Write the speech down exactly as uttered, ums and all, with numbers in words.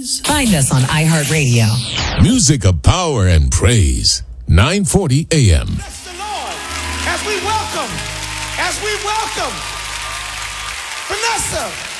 Find us on iHeartRadio. Music of power and praise. nine forty a.m. Bless the Lord as we welcome, as we welcome Vanessa.